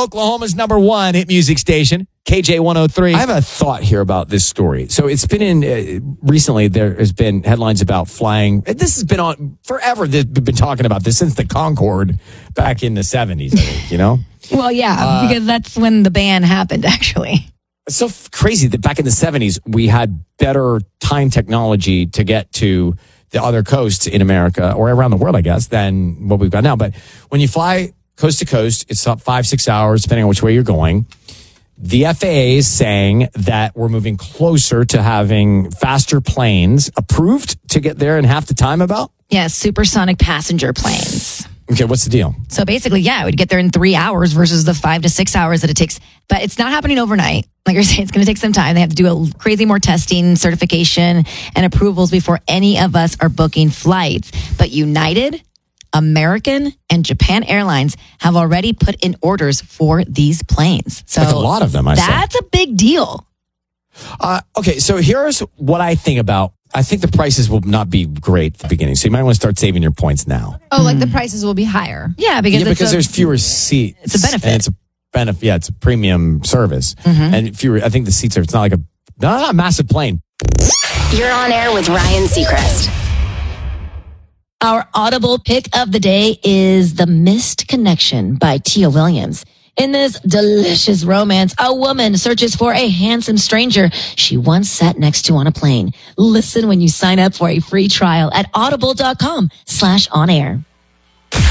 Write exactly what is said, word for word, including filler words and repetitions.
Oklahoma's number one hit music station, K J one oh three. I have a thought here about this story. So it's been in, uh, recently there has been headlines about flying. This has been on forever. We've been talking about this since the Concorde back in the seventies, I think, you know? Well, yeah, uh, because that's when the ban happened, actually. It's so f- crazy that back in the seventies, we had better time technology to get to the other coasts in America or around the world, I guess, than what we've got now. But when you fly coast to coast, it's up five, six hours, depending on which way you're going. The F A A is saying that we're moving closer to having faster planes approved to get there in half the time about? Yeah, supersonic passenger planes. Okay, what's the deal? So basically, yeah, it would get there in three hours versus the five to six hours that it takes. But it's not happening overnight. Like you're saying, it's going to take some time. They have to do a crazy more testing, certification, and approvals before any of us are booking flights. But United, American, and Japan Airlines have already put in orders for these planes. So like a lot of them, I That's say. a big deal. Uh, okay, so here's what I think about. I think the prices will not be great at the beginning, so you might want to start saving your points now. Oh, like the prices will be higher. Yeah, because, yeah, it's because a, there's fewer seats. It's a benefit. And it's a benefit. Yeah, it's a premium service. Mm-hmm. And fewer, I think the seats are, it's not like a, not a massive plane. You're on air with Ryan Seacrest. Our audible pick of the day is The Missed Connection by Tia Williams. In this delicious romance, a woman searches for a handsome stranger she once sat next to on a plane. Listen when you sign up for a free trial at audible.com slash on air.